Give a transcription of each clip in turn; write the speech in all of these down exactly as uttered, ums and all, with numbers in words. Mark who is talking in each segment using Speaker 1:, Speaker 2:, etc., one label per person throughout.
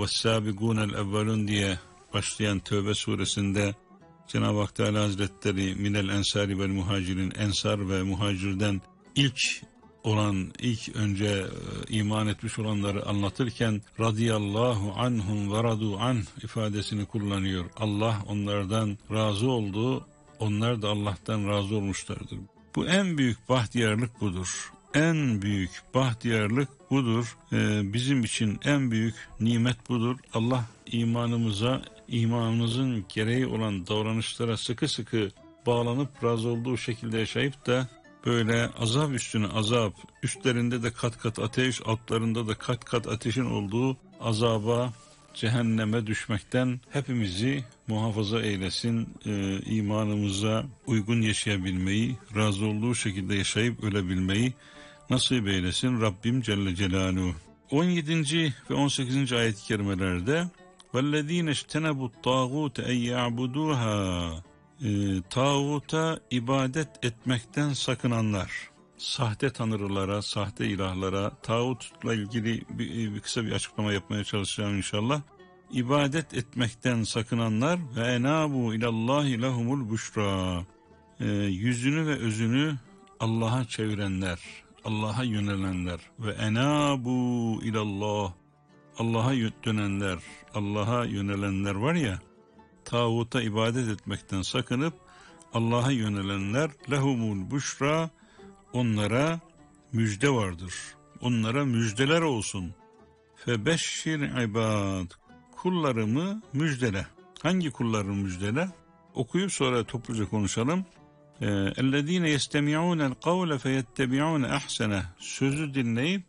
Speaker 1: وَالسَّابِقُونَ الْاَوَّلُونَ diye başlayan Tevbe suresinde Cenab-ı Hak Teala Hazretleri minel ensari vel muhacirin, ensar ve muhacirden ilk olan, ilk önce e, iman etmiş olanları anlatırken radıyallahu anhum ve radu anh ifadesini kullanıyor. Allah onlardan razı oldu, onlar da Allah'tan razı olmuşlardır. Bu en büyük bahtiyarlık budur. En büyük bahtiyarlık budur. Ee, bizim için en büyük nimet budur. Allah imanımıza, imanımızın gereği olan davranışlara sıkı sıkı bağlanıp razı olduğu şekilde yaşayıp da böyle azap üstüne azap, üstlerinde de kat kat ateş, altlarında da kat kat ateşin olduğu azaba, cehenneme düşmekten hepimizi muhafaza eylesin. Ee, imanımıza uygun yaşayabilmeyi, razı olduğu şekilde yaşayıp ölebilmeyi nasip eylesin Rabbim Celle Celaluhu. on yedinci ve on sekizinci ayet-i kerimelerde وَالَّذ۪ينَ اجْتَنَبُوا الطَّاغُوتَ اَنْ يَعْبُدُوهَا Tağuta ibadet etmekten sakınanlar, sahte tanrılara, sahte ilahlara, tağutla ilgili bir, bir kısa bir açıklama yapmaya çalışacağım inşallah. İbadet etmekten sakınanlar ve enabu ilallahi lehumul buşra, e, yüzünü ve özünü Allah'a çevirenler, Allah'a yönelenler ve enabu ilallah, Allah'a dönenler, Allah'a yönelenler var ya, tağuta ibadet etmekten sakınıp Allah'a yönelenler lehumul buşra, onlara müjde vardır. Onlara müjdeler olsun. Febeşşir ibad, kullarımı müjdele. Hangi kullarımı müjdele? Okuyup sonra topluca konuşalım. اَلَّذ۪ينَ يَسْتَمِعُونَ الْقَوْلَ فَيَتَّبِعُونَ اَحْسَنَهُ Sözü dinleyip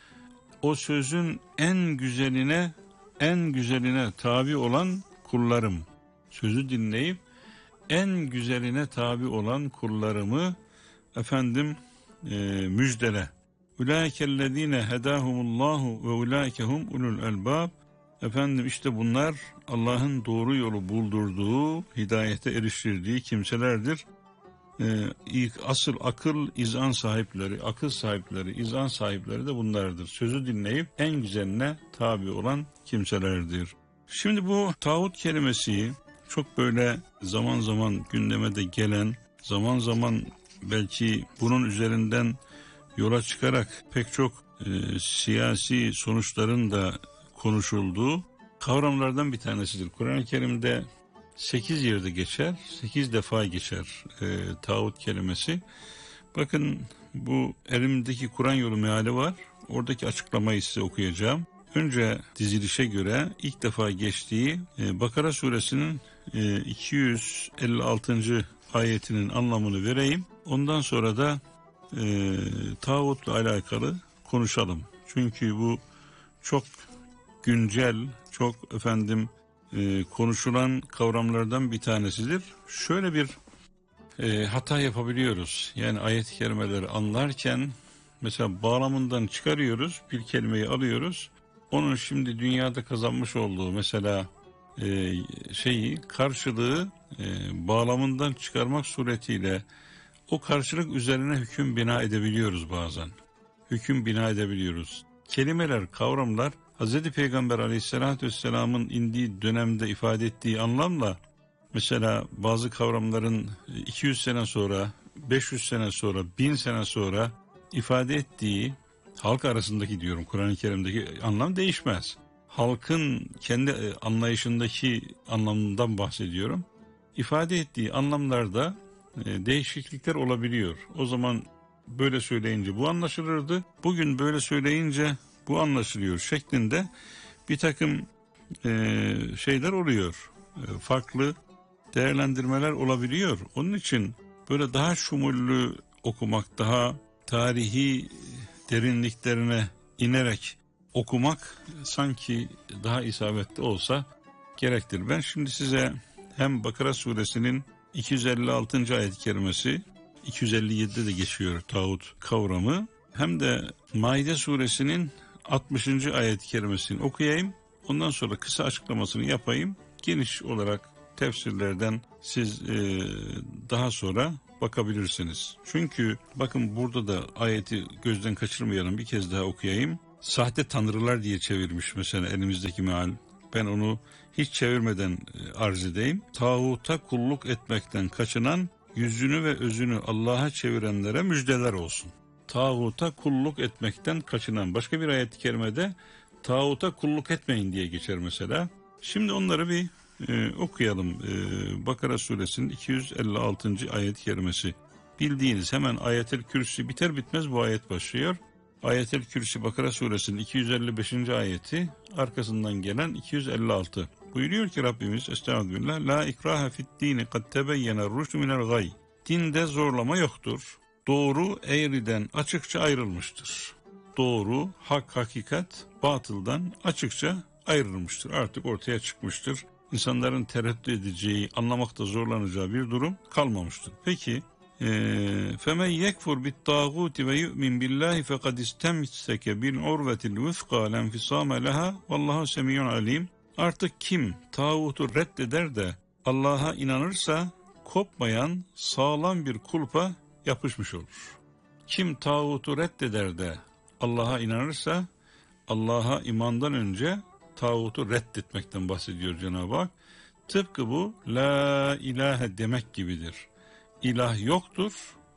Speaker 1: o sözün en güzeline, en güzeline tabi olan kullarım. Sözü dinleyip en güzeline tabi olan kullarımı efendim e, müjdele. Ulaikellezine hedahumullahu ve ulaikehum ulul elbab. Efendim işte bunlar Allah'ın doğru yolu buldurduğu, hidayete eriştirdiği kimselerdir. Ee, ilk asıl akıl izan sahipleri, akıl sahipleri, izan sahipleri de bunlardır. Sözü dinleyip en güzeline tabi olan kimselerdir. Şimdi bu tağut kelimesi çok böyle zaman zaman gündeme de gelen, zaman zaman belki bunun üzerinden yola çıkarak pek çok e, siyasi sonuçların da konuşulduğu kavramlardan bir tanesidir. Kur'an-ı Kerim'de sekiz yerde geçer, sekiz defa geçer e, tağut kelimesi. Bakın bu elimdeki Kur'an yolu meali var. Oradaki açıklamayı size okuyacağım. Önce dizilişe göre ilk defa geçtiği e, Bakara suresinin e, iki yüz elli altıncı ayetinin anlamını vereyim. Ondan sonra da e, tağutla alakalı konuşalım. Çünkü bu çok güncel, çok efendim e, konuşulan kavramlardan bir tanesidir. Şöyle bir e, hata yapabiliyoruz. Yani ayet-i kerimeleri anlarken mesela bağlamından çıkarıyoruz, bir kelimeyi alıyoruz. Onun şimdi dünyada kazanmış olduğu mesela e, şeyi, karşılığı e, bağlamından çıkarmak suretiyle o karşılık üzerine hüküm bina edebiliyoruz bazen. Hüküm bina edebiliyoruz. Kelimeler, kavramlar Hz. Peygamber Aleyhisselatü Vesselam'ın indiği dönemde ifade ettiği anlamla mesela bazı kavramların iki yüz sene sonra, beş yüz sene sonra, bin sene sonra ifade ettiği halk arasındaki diyorum Kur'an-ı Kerim'deki anlam değişmez. Halkın kendi anlayışındaki anlamından bahsediyorum. İfade ettiği anlamlarda değişiklikler olabiliyor. O zaman böyle söyleyince bu anlaşılırdı. Bugün böyle söyleyince bu anlaşılıyor şeklinde bir takım e, şeyler oluyor. E, farklı değerlendirmeler olabiliyor. Onun için böyle daha şumullü okumak, daha tarihi derinliklerine inerek okumak sanki daha isabetli olsa gerektir. Ben şimdi size hem Bakara suresinin iki yüz elli altıncı ayet-i kerimesi, iki yüz elli yedide de geçiyor tağut kavramı, hem de Maide suresinin altmışıncı ayet-i kerimesini okuyayım. Ondan sonra kısa açıklamasını yapayım. Geniş olarak tefsirlerden siz e, daha sonra bakabilirsiniz. Çünkü bakın burada da ayeti gözden kaçırmayalım, bir kez daha okuyayım. Sahte tanrılar diye çevirmiş mesela elimizdeki meal. Ben onu hiç çevirmeden e, arz edeyim. Tağuta kulluk etmekten kaçınan, yüzünü ve özünü Allah'a çevirenlere müjdeler olsun. Tağuta kulluk etmekten kaçınan. Başka bir ayet-i kerimede tağuta kulluk etmeyin diye geçer mesela. Şimdi onları bir e, okuyalım. E, Bakara suresinin iki yüz elli altıncı ayet-i kerimesi. Bildiğiniz hemen Ayet-el Kürsi biter bitmez bu ayet başlıyor. Ayet-el Kürsi Bakara suresinin iki yüz elli beşinci ayeti, arkasından gelen iki yüz elli altı. Buyuruyor ki Rabbimiz Estağfirullah, la ikraha fid dini kad tebeyyene rüştü minel gay. Dinde zorlama yoktur. Doğru eğriden açıkça ayrılmıştır. Doğru, hak, hakikat, batıldan açıkça ayrılmıştır. Artık ortaya çıkmıştır. İnsanların tereddüt edeceği, anlamakta zorlanacağı bir durum kalmamıştır. Peki, فَمَنْ يَكْفُرْ بِالطَّاغُوتِ وَيُؤْمِنْ بِاللّٰهِ فَقَدْ اِسْتَمْسَكَ بِالْعُرْوَةِ الْوُثْقَى لَا انْفِصَامَ لَهَا وَاللّٰهُ سَمِيعٌ عَلِيمٌ. Artık kim tağutu reddeder de Allah'a inanırsa kopmayan sağlam bir kulpa yapışmış olur. Kim tağutu reddeder de Allah'a inanırsa, Allah'a imandan önce tağutu reddetmekten bahsediyor Cenab-ı Hak. Tıpkı bu la ilahe demek gibidir. İlah yoktur.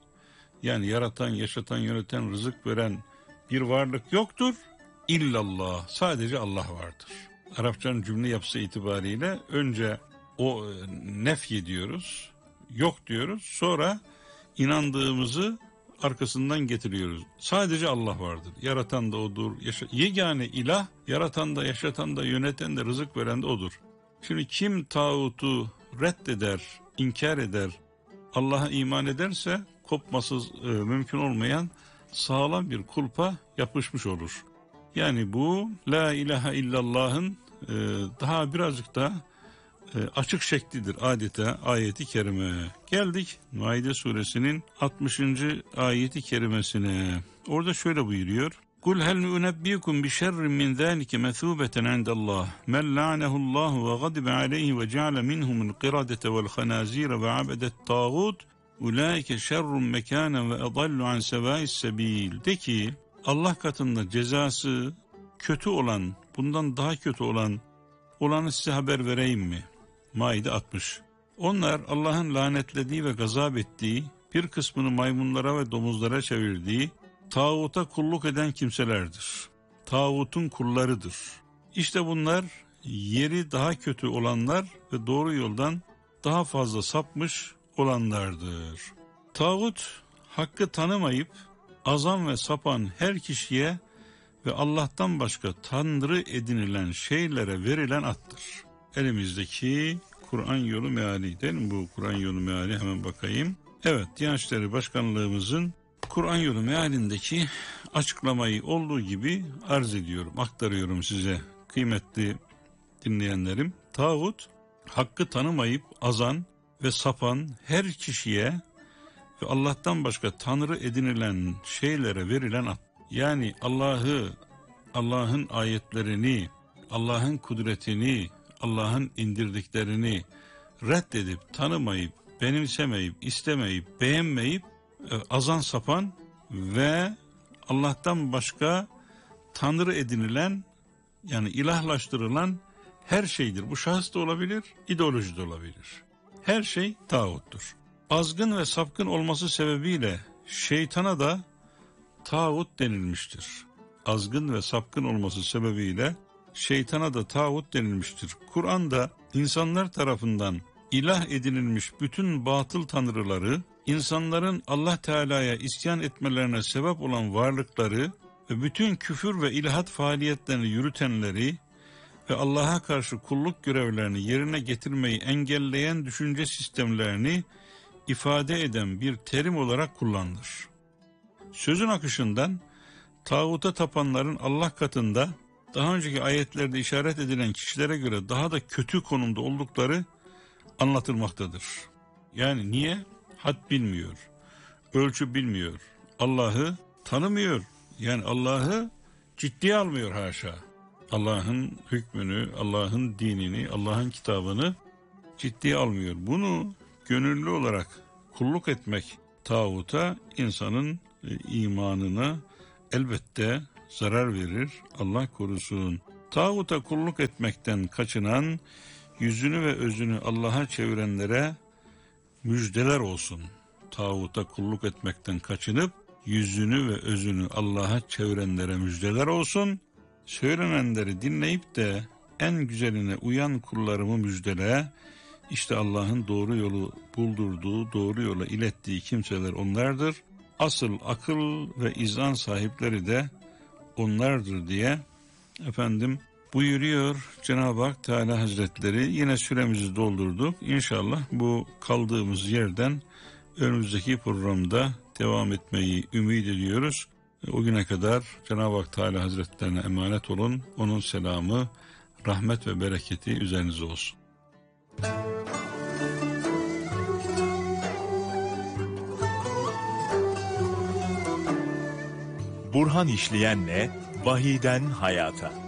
Speaker 1: Yani yaratan, yaşatan, yöneten, rızık veren bir varlık yoktur. İllallah. Sadece Allah vardır. Arapçanın cümle yapısı itibariyle önce o nefy ediyoruz, yok diyoruz. Sonra inandığımızı arkasından getiriyoruz. Sadece Allah vardır. Yaratan da odur. Yaşa- Yegane ilah, yaratan da, yaşatan da, yöneten de, rızık veren de odur. Şimdi kim tağutu reddeder, inkar eder, Allah'a iman ederse kopmasız e, mümkün olmayan sağlam bir kulpa yapışmış olur. Yani bu la ilahe illallah'ın e, daha birazcık da e, açık şeklidir adeta ayeti kerime. Geldik Maide suresinin altmışıncı ayeti kerimesine. Orada şöyle buyuruyor. Kul hel nunebbiukum bi şerrin min zalike mesubeten indallah men la'anehullah ve gadibe aleyhi ve ceale minhumul qiradete vel hanazire ve abedet tağut ulaike şerrun mekanen ve adallu an sevâis sebil. De ki Allah katında cezası kötü olan, bundan daha kötü olan olanı size haber vereyim mi? Maide altmış. Onlar Allah'ın lanetlediği ve gazap ettiği, bir kısmını maymunlara ve domuzlara çevirdiği, tağuta kulluk eden kimselerdir. Tağutun kullarıdır. İşte bunlar yeri daha kötü olanlar ve doğru yoldan daha fazla sapmış olanlardır. Tağut, hakkı tanımayıp azan ve sapan her kişiye ve Allah'tan başka tanrı edinilen şeylere verilen attır. Elimizdeki Kur'an yolu meali değil mi bu Kur'an yolu meali, hemen bakayım. Evet, Diyanet İşleri Başkanlığımızın Kur'an yolu mealindeki açıklamayı olduğu gibi arz ediyorum, aktarıyorum size kıymetli dinleyenlerim. Tağut, hakkı tanımayıp azan ve sapan her kişiye ve Allah'tan başka tanrı edinilen şeylere verilen at. Yani Allah'ı, Allah'ın ayetlerini, Allah'ın kudretini, Allah'ın indirdiklerini reddedip, tanımayıp, benimsemeyip, istemeyip, beğenmeyip azan sapan ve Allah'tan başka tanrı edinilen, yani ilahlaştırılan her şeydir. Bu şahıs da olabilir, ideoloji de olabilir. Her şey tağuttur. Azgın ve sapkın olması sebebiyle şeytana da tağut denilmiştir. Azgın ve sapkın olması sebebiyle şeytana da tağut denilmiştir. Kur'an'da insanlar tarafından ilah edinilmiş bütün batıl tanrıları, insanların Allah Teala'ya isyan etmelerine sebep olan varlıkları ve bütün küfür ve ilhat faaliyetlerini yürütenleri ve Allah'a karşı kulluk görevlerini yerine getirmeyi engelleyen düşünce sistemlerini ifade eden bir terim olarak kullanılır. Sözün akışından tağuta tapanların Allah katında daha önceki ayetlerde işaret edilen kişilere göre daha da kötü konumda oldukları anlatılmaktadır. Yani niye? Had bilmiyor, ölçü bilmiyor, Allah'ı tanımıyor. Yani Allah'ı ciddiye almıyor haşa. Allah'ın hükmünü, Allah'ın dinini, Allah'ın kitabını ciddiye almıyor. Bunu gönüllü olarak kulluk etmek tağuta insanın imanına elbette zarar verir. Allah korusun. Tağuta kulluk etmekten kaçınan, yüzünü ve özünü Allah'a çevirenlere müjdeler olsun. Tağuta kulluk etmekten kaçınıp, yüzünü ve özünü Allah'a çevirenlere müjdeler olsun. Söylenenleri dinleyip de en güzeline uyan kullarımı müjdele. İşte Allah'ın doğru yolu buldurduğu, doğru yola ilettiği kimseler onlardır. Asıl akıl ve izan sahipleri de onlardır diye efendim buyuruyor Cenab-ı Hak Teala Hazretleri. Yine süremizi doldurduk. İnşallah bu kaldığımız yerden önümüzdeki programda devam etmeyi ümit ediyoruz. O güne kadar Cenab-ı Hak Teala Hazretlerine emanet olun. Onun selamı, rahmet ve bereketi üzerinize olsun.
Speaker 2: Burhan İşleyen'le Vahiden Hayata.